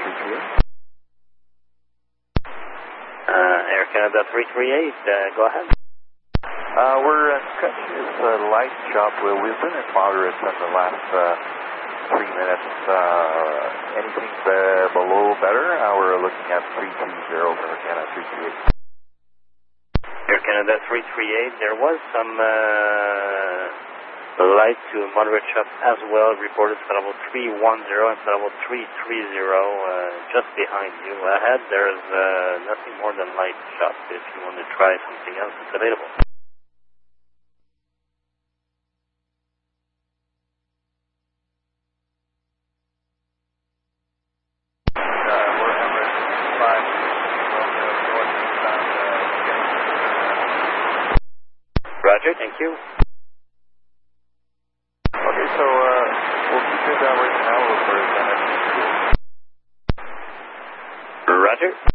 Air Canada 338, go ahead. We're catching this light chop. We've been in moderate in the last 3 minutes. Anything below better? We're looking at 320 for Air Canada 338. Air Canada 338, there was some light to moderate chop as well, reported for level 310 and for level 330, just behind you. Ahead, there's nothing more than light chop. If you want to try something else, it's available. Roger, thank you. Okay, so we'll keep it that way for now. Roger.